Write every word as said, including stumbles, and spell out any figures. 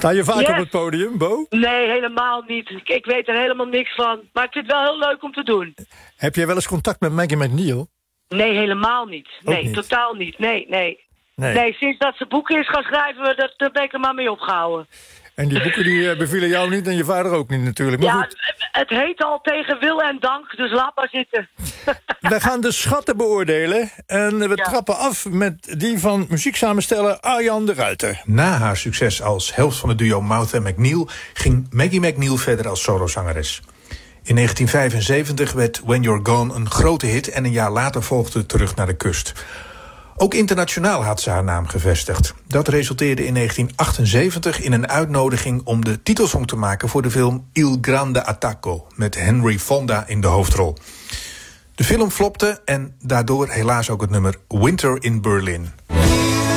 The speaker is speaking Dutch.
Sta je vaak Yes. op het podium, Bo? Nee, helemaal niet. Ik, ik weet er helemaal niks van. Maar ik vind het wel heel leuk om te doen. Heb jij wel eens contact met Maggie McNeil? Nee, helemaal niet. Ook Nee, niet? totaal niet. Nee, nee. Nee. Nee, sinds dat ze boeken is gaan schrijven, dat, daar ben ik er maar mee opgehouden. En die boeken die uh, bevielen jou niet en je vader ook niet natuurlijk. Maar Ja, goed, het, het heet al tegen wil en dank, dus laat maar zitten. wij gaan de schatten beoordelen. En we Ja. trappen af met die van muzieksamensteller Arjan de Ruiter. Na haar succes als helft van het duo Mouth en McNeil ging Maggie McNeil verder als solozangeres. In negentien vijfenzeventig werd When You're Gone een grote hit en een jaar later volgde Terug naar de Kust. Ook internationaal had ze haar naam gevestigd. Dat resulteerde in negentien achtenzeventig in een uitnodiging om de titelsong te maken voor de film Il Grande Attacco met Henry Fonda in de hoofdrol. De film flopte en daardoor helaas ook het nummer Winter in Berlin.